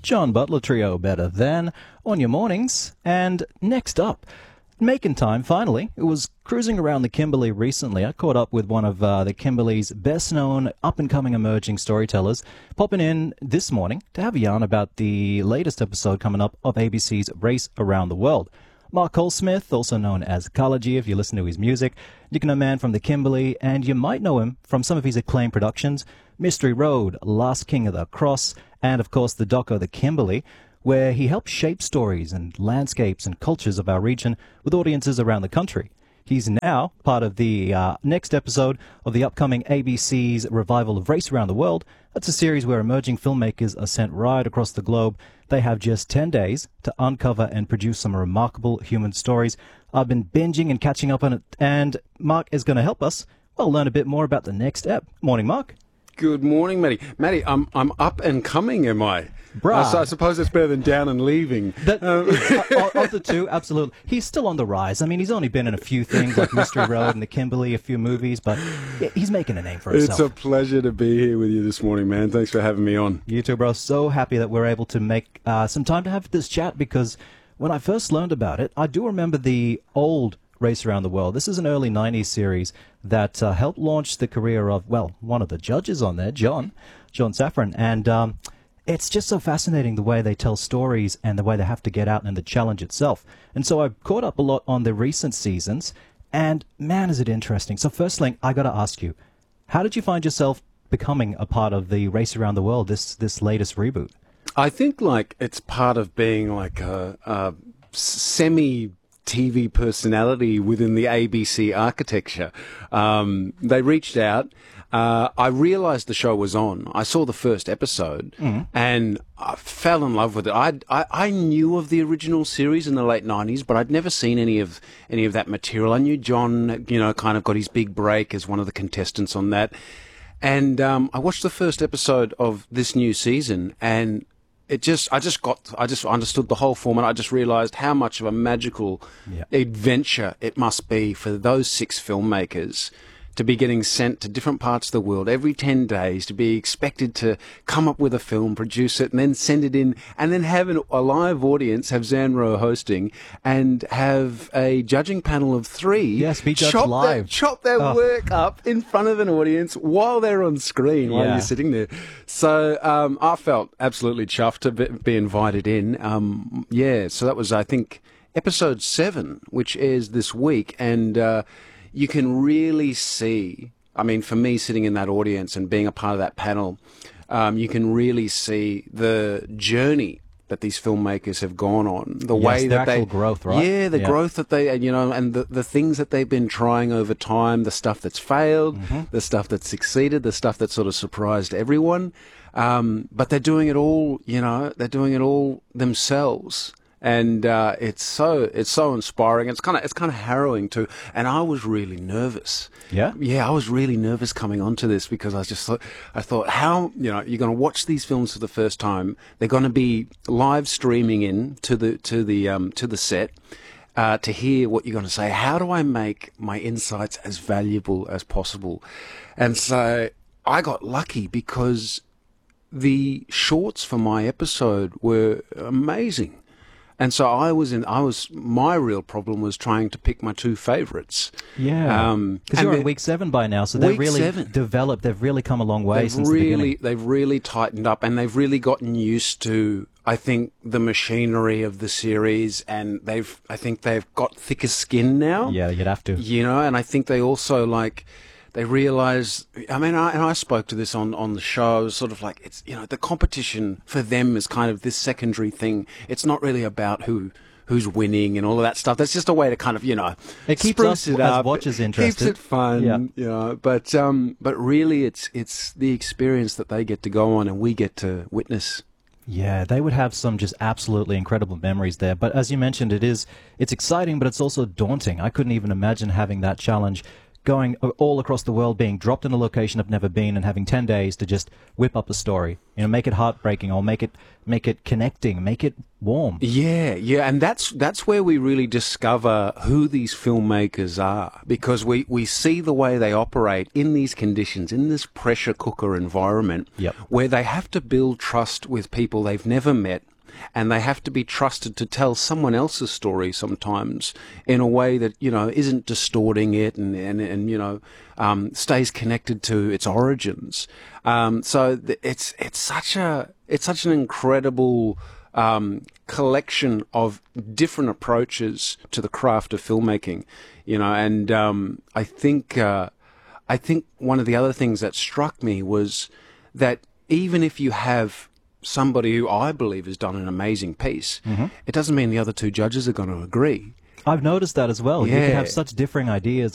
John Butler Trio, Better Than, on your mornings. And next up, making time, finally. It was cruising around the Kimberley recently. I caught up with one of the Kimberley's best-known, up-and-coming emerging storytellers, popping in this morning to have a yarn about the latest episode coming up of ABC's Race Around the World. Mark Colesmith, also known as Kalaji if you listen to his music, you can know man from the Kimberley, and you might know him from some of his acclaimed productions, Mystery Road, Last King of the Cross, and of course the doco The Kimberley, where he helps shape stories and landscapes and cultures of our region with audiences around the country. He's now part of the next episode of the upcoming ABC's revival of Race Around the World. That's a series where emerging filmmakers are sent right across the globe. They have just 10 days to uncover and produce some remarkable human stories. I've been binging and catching up on it, and Mark is going to help us, well, learn a bit more about the next ep. Morning, Mark. Good morning, Matty. Matty, I'm up and coming, am I? Bruh. So I suppose it's better than down and leaving. Of the two, absolutely. He's still on the rise. I mean, he's only been in a few things like Mystery Road and The Kimberley, a few movies, but he's making a name for himself. It's a pleasure to be here with you this morning, man. Thanks for having me on. You too, bro. So happy that we're able to make some time to have this chat, because when I first learned about it, I do remember the old Race Around the World. This is an early 90s series that helped launch the career of, well, one of the judges on there, John Safran. And it's just so fascinating the way they tell stories and the way they have to get out and the challenge itself. And so I've caught up a lot on the recent seasons, and man, is it interesting. So first thing, I got to ask you, how did you find yourself becoming a part of the Race Around the World, this latest reboot? I think it's part of being like a semi-TV personality within the ABC architecture. They reached out. I realized the show was on. I saw the first episode and I fell in love with it. I knew of the original series in the late 90s, but I'd never seen any of that material. I knew John, kind of got his big break as one of the contestants on that. And I watched the first episode of this new season, and I just understood the whole format. I just realized how much of a magical adventure it must be for those 6 filmmakers to be getting sent to different parts of the world every 10 days, to be expected to come up with a film, produce it, and then send it in, and then have a live audience, have Zanro hosting, and have a judging panel of 3. Yes, be judged live. Chop their work up in front of an audience while they're on screen, while you're sitting there. So I felt absolutely chuffed to be invited in. So that was, I think, episode 7, which airs this week, and you can really see, I mean, for me, sitting in that audience and being a part of that panel, you can really see the journey that these filmmakers have gone on. The way that actual growth, right? Yeah, the growth that they, and the things that they've been trying over time, the stuff that's failed, the stuff that's succeeded, the stuff that sort of surprised everyone. But they're doing it all, they're doing it all themselves. And it's so inspiring. It's kind of harrowing too. And I was really nervous. Yeah, I was really nervous coming onto this, because I thought, how you're going to watch these films for the first time. They're going to be live streaming in to the set to hear what you're going to say. How do I make my insights as valuable as possible? And so I got lucky, because the shorts for my episode were amazing. And so my real problem was trying to pick my 2 favorites. Yeah. Because you're in week 7 by now, so they've really developed, they've really come a long way since the beginning. They've really tightened up, and they've really gotten used to, I think, the machinery of the series, and I think they've got thicker skin now. Yeah, you'd have to. And I think they also they realize, I spoke to this on the show. I was sort of like, it's, the competition for them is kind of this secondary thing. It's not really about who's winning and all of that stuff. That's just a way to kind of, it keeps us as watchers interested. Keeps it fun, but really it's the experience that they get to go on and we get to witness. Yeah, they would have some just absolutely incredible memories there. But as you mentioned, it's exciting, but it's also daunting. I couldn't even imagine having that challenge going all across the world, being dropped in a location I've never been, and having 10 days to just whip up a story. You know, make it heartbreaking, or make it connecting, make it warm. Yeah, and that's where we really discover who these filmmakers are, because we see the way they operate in these conditions, in this pressure cooker environment, Yep. where they have to build trust with people they've never met, and they have to be trusted to tell someone else's story sometimes in a way that, you know, isn't distorting it and you know, stays connected to its origins. It's such an incredible collection of different approaches to the craft of filmmaking, you know, and I think one of the other things that struck me was that even if you have somebody who I believe has done an amazing piece, it doesn't mean the other two judges are going to agree. I've noticed that as well. You Yeah. can have such differing ideas